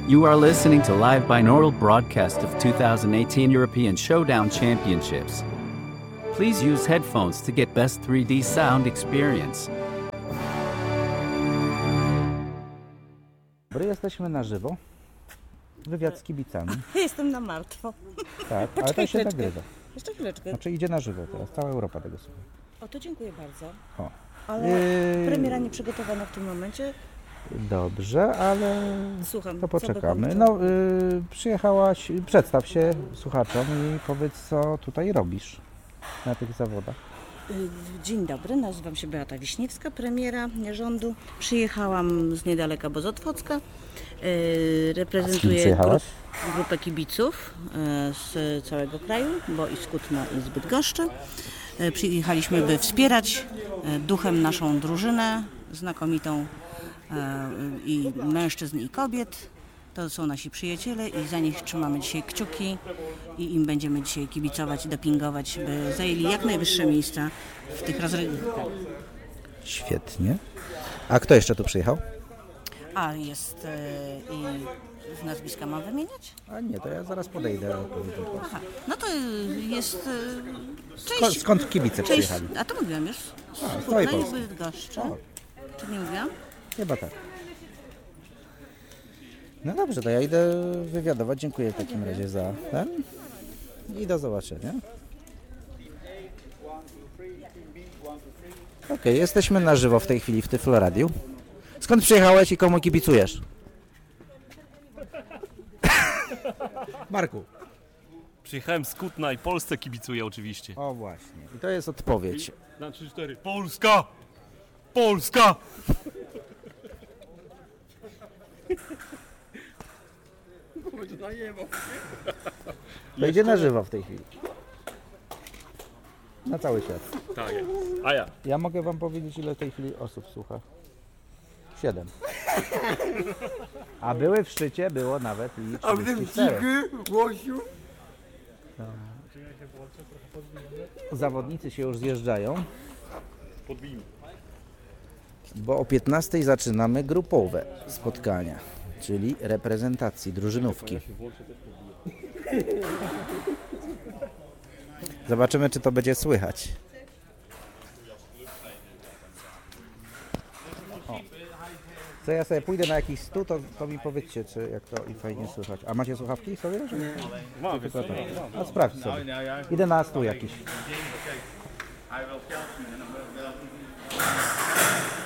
You are listening to live binaural broadcast of 2018 European Showdown Championships. Please use headphones to get best 3D sound experience. Dobry, jesteśmy na żywo. Wywiad z kibicami. Jestem na martwo. Tak, ale to się chwileczkę. nagrywa. Jeszcze chwileczkę. Znaczy idzie na żywo teraz, cała Europa tego słucha. O, to dziękuję bardzo. O. Ale premiera nie przygotowana w tym momencie. Dobrze, ale Słucham. to co poczekamy. wychodzi? No, przyjechałaś, przedstaw się słuchaczom i powiedz, co tutaj robisz na tych zawodach. Dzień dobry, nazywam się Beata Wiśniewska, premiera rządu. Przyjechałam z niedaleka Bozotwocka. Reprezentuję przyjechałaś? grupę kibiców z całego kraju, bo i z Kutna, i z Bydgoszczy. Przyjechaliśmy, by wspierać duchem naszą drużynę znakomitą i mężczyzn, i kobiet. To są nasi przyjaciele i za nich trzymamy dzisiaj kciuki i im będziemy dzisiaj kibicować i dopingować, by zajęli jak najwyższe miejsca w tych rozgrywkach. Świetnie. A kto jeszcze tu przyjechał? A jest i z nazwiska mam wymieniać? A nie, to ja zaraz podejdę. Aha, no to jest część... Skąd kibice część, przyjechali? a to mówiłam już. z Kutna i Polski. Bydgoszczy. O. Czy nie mówiłam? Chyba tak. No dobrze, to ja idę wywiadować. Dziękuję w takim razie za ten i do zobaczenia. Okej, jesteśmy na żywo w tej chwili w Tyflo Radiu. Skąd przyjechałeś i komu kibicujesz? Marku. Przyjechałem z Kutna i Polsce kibicuję oczywiście. O właśnie, i to jest odpowiedź. Na 3-4. Polska! Polska! Wejdzie na żywo w tej chwili. Na cały świat. Tak jest. A ja. Ja mogę wam powiedzieć, ile w tej chwili osób słucha. 7. A były w szczycie, było nawet i 34. Łosiu? Zawodnicy się już zjeżdżają, Podbijmy. bo o 15 zaczynamy grupowe spotkania, czyli reprezentacji drużynówki. Zobaczymy, czy to będzie słychać. O. Co ja sobie pójdę na jakiś stół, to mi powiedzcie, czy jak to i fajnie słychać. A macie słuchawki sobie? Nie. Mam, Tylko to. No sprawdź sobie. Idę na stół jakiś.